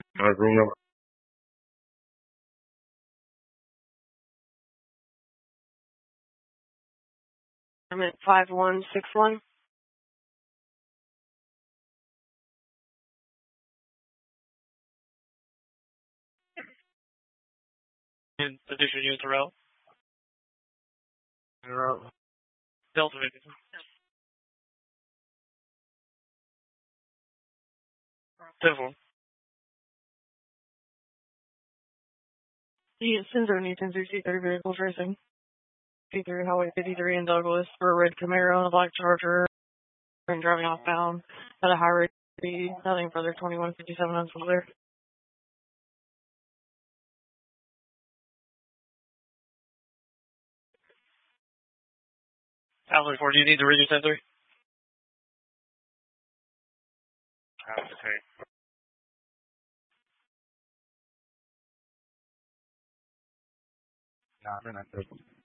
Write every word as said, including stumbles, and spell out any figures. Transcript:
My room number. I'm at five one six one. In addition unit route. Route. Delta Victor. ten four. The Sensor needs in C thirty vehicles racing. C three Highway fifty-three in Douglas for a red Camaro and a black Charger and driving off-bound at a high rate of speed. Nothing further, twenty-one fifty-seven unclear. Alpha four, do you need to read your ten three? Okay. Nah, they're not good.